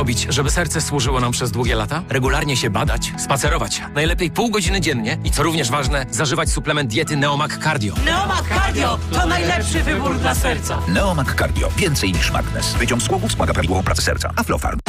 robić, żeby serce służyło nam przez długie lata? Regularnie się badać, spacerować. Najlepiej pół godziny dziennie i co również ważne, zażywać suplement diety Neomag Cardio. Neomag Cardio to najlepszy wybór dla serca. Neomag Cardio. Więcej niż magnes. Wyciąg z głowów wspomaga prawidłową pracę serca. Aflofarm.